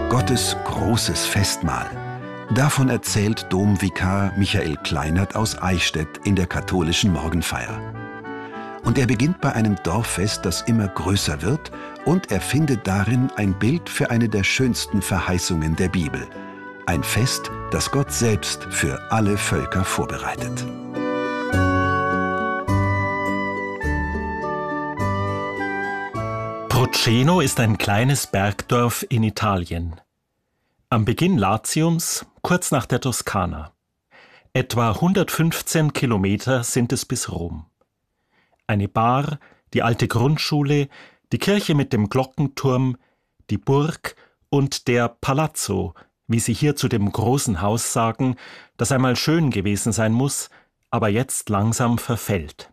Gottes großes Festmahl. Davon erzählt Domvikar Michael Kleinert aus Eichstätt in der katholischen Morgenfeier. Und er beginnt bei einem Dorffest, das immer größer wird, und er findet darin ein Bild für eine der schönsten Verheißungen der Bibel. Ein Fest, das Gott selbst für alle Völker vorbereitet. Proceno ist ein kleines Bergdorf in Italien. Am Beginn Latiums, kurz nach der Toskana. Etwa 115 Kilometer sind es bis Rom. Eine Bar, die alte Grundschule, die Kirche mit dem Glockenturm, die Burg und der Palazzo, wie sie hier zu dem großen Haus sagen, das einmal schön gewesen sein muss, aber jetzt langsam verfällt.